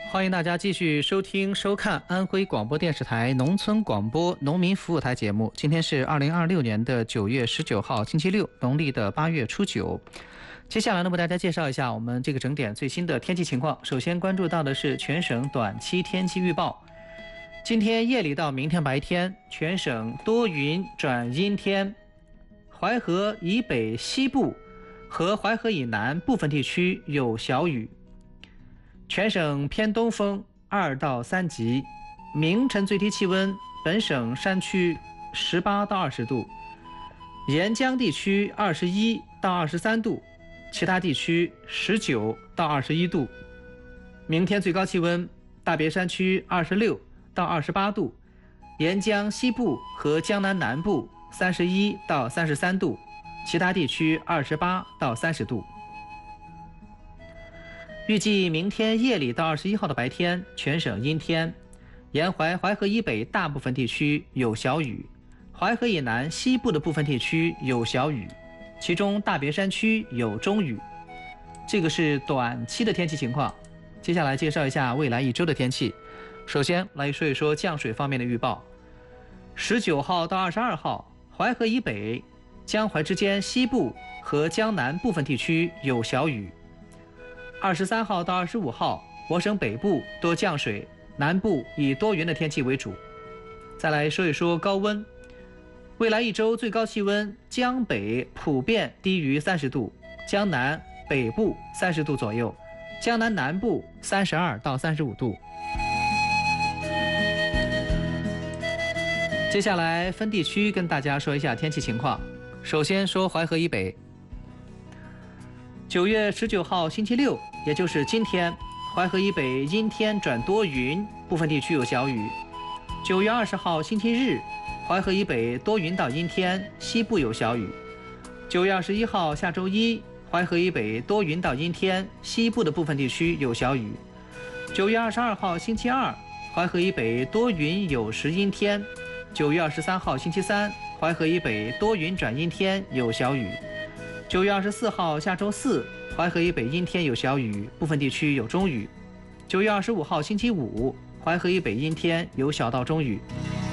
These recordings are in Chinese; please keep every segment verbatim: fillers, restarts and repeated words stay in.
欢迎大家继续收听收看安徽广播电视台农村广播农民服务台节目。今天是二零二六年的九月十九号星期六，农历的八月初九。接下来呢，为大家介绍一下我们这个整点最新的天气情况。首先关注到的是全省短期天气预报。今天夜里到明天白天，全省多云转阴天，淮河以北西部和淮河以南部分地区有小雨。全省偏东风二到三级，明晨最低气温本省山区十八到二十度，沿江地区二十一到二十三度，其他地区十九到二十一度。明天最高气温大别山区二十六到二十八度，沿江西部和江南南部三十一到三十三度，其他地区二十八到三十度。预计明天夜里到二十一号的白天，全省阴天，沿淮淮河以北大部分地区有小雨，淮河以南西部的部分地区有小雨，其中大别山区有中雨。这个是短期的天气情况。接下来介绍一下未来一周的天气。首先来说一说降水方面的预报。十九号到二十二号，淮河以北、江淮之间西部和江南部分地区有小雨。二十三号到二十五号，我省北部多降水，南部以多云的天气为主。再来说一说高温。未来一周最高气温，江北普遍低于三十度，江南北部三十度左右，江南南部三十二到三十五度。接下来分地区跟大家说一下天气情况。首先说淮河以北。九月十九号星期六，也就是今天，淮河以北阴天转多云，部分地区有小雨。九月二十号星期日，淮河以北多云到阴天，西部有小雨。九月二十一号下周一，淮河以北多云到阴天，西部的部分地区有小雨。九月二十二号星期二，淮河以北多云有时阴天。九月二十三号星期三，淮河以北多云转阴天，有小雨。九月二十四号下周四，淮河以北阴天有小雨，部分地区有中雨。九月二十五号星期五，淮河以北阴天有小到中雨。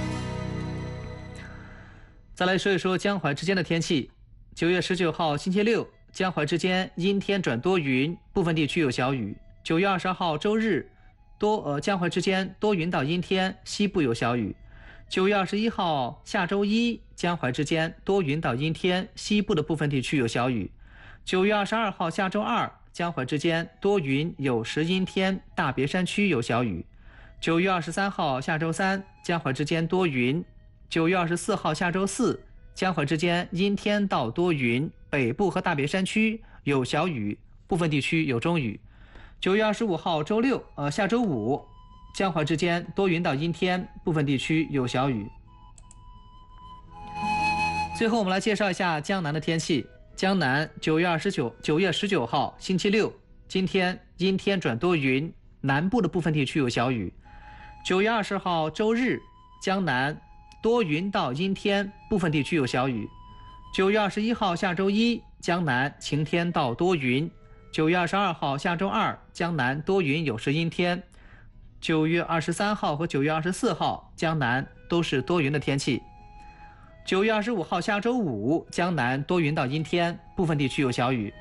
再来说一说江淮之间的天气。九月十九号星期六，江淮之间阴天转多云，部分地区有小雨。九月二十号周日，多呃江淮之间多云到阴天，西部有小雨。九月二十一号下周一，江淮之间多云到阴天，西部的部分地区有小雨。九月二十二号下周二，江淮之间多云有时阴天，大别山区有小雨。九月二十三号下周三，江淮之间多云。九月二十四号下周四，江淮之间阴天到多云，北部和大别山区有小雨，部分地区有中雨。九月二十五号周六，呃下周五，江淮之间多云到阴天，部分地区有小雨。最后我们来介绍一下江南的天气。江南九月二十九九月十九号星期六，今天阴天转多云，南部的部分地区有小雨。九月二十号周日，江南多云到阴天，部分地区有小雨。九月二十一号下周一，江南晴天到多云。九月二十二号下周二，江南多云有时阴天。九月二十三号和九月二十四号，江南都是多云的天气。九月二十五号下周五，江南多云到阴天，部分地区有小雨。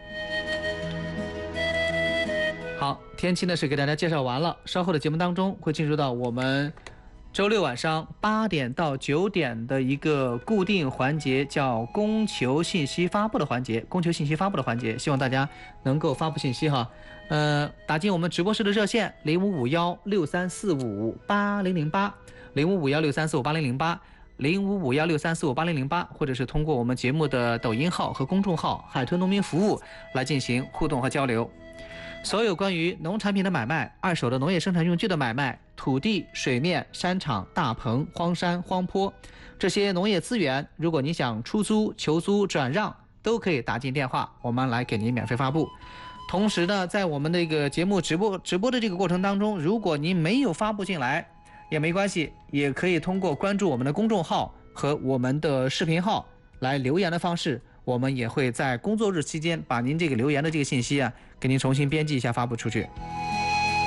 好，天气呢是给大家介绍完了，稍后的节目当中会进入到我们周六晚上八点到九点的一个固定环节，叫供求信息发布的环节，供求信息发布的环节，希望大家能够发布信息哈。呃，打进我们直播室的热线零五五幺六三四五八零零八，零五五幺六三四五八零零八。零五五幺六三四五八零零八，或者是通过我们节目的抖音号和公众号海豚农民服务来进行互动和交流。所有关于农产品的买卖、二手的农业生产用具的买卖、土地、水面、山场、大棚、荒山、荒坡这些农业资源，如果你想出租、求租、转让，都可以打进电话，我们来给您免费发布。同时呢，在我们这个节目直播直播的这个过程当中，如果您没有发布进来也没关系，也可以通过关注我们的公众号和我们的视频号来留言的方式，我们也会在工作日期间把您这个留言的这个信息啊，给您重新编辑一下发布出去。